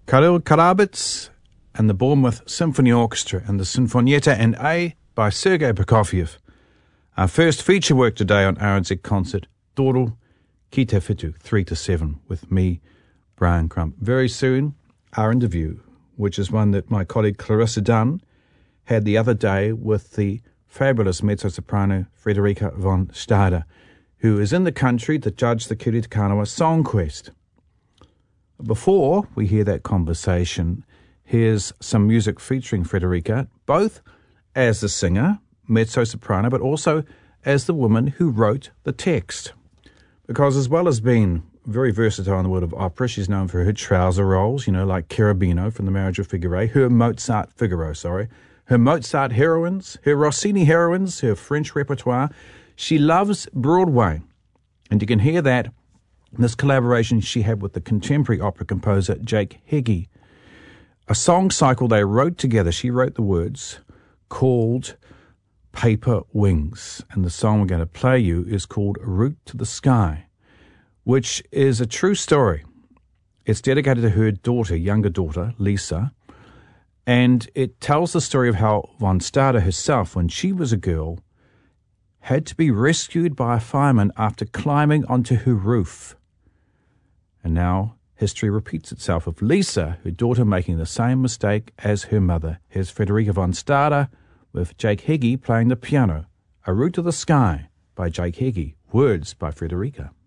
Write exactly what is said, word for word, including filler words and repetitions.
Khalil Karabits and the Bournemouth Symphony Orchestra and the Sinfonietta and A by Sergei Prokofiev. Our first feature work today on R N Z Concert, Toro Ki Te Whitu, three to seven, with me, Brian Crump. Very soon, our interview, which is one that my colleague Clarissa Dunn had the other day with the fabulous mezzo-soprano Frederica von Stade, who is in the country to judge the Kiri Te Kanawa Song Quest. Before we hear that conversation, here's some music featuring Frederica, both as the singer, mezzo-soprano, but also as the woman who wrote the text. Because as well as being very versatile in the world of opera, she's known for her trouser roles, you know, like Cherubino from The Marriage of Figaro, her Mozart, Figaro, sorry, her Mozart heroines, her Rossini heroines, her French repertoire. She loves Broadway, and you can hear that in this collaboration she had with the contemporary opera composer Jake Heggie. A song cycle they wrote together, she wrote the words, called Paper Wings. And the song we're going to play you is called Route to the Sky, which is a true story. It's dedicated to her daughter, younger daughter, Lisa, and it tells the story of how von Stade herself, when she was a girl, had to be rescued by a fireman after climbing onto her roof. And now history repeats itself with Lisa, her daughter, making the same mistake as her mother. Here's Frederica von Stade with Jake Heggie playing the piano. A Route to the Sky by Jake Heggie. Words by Frederica.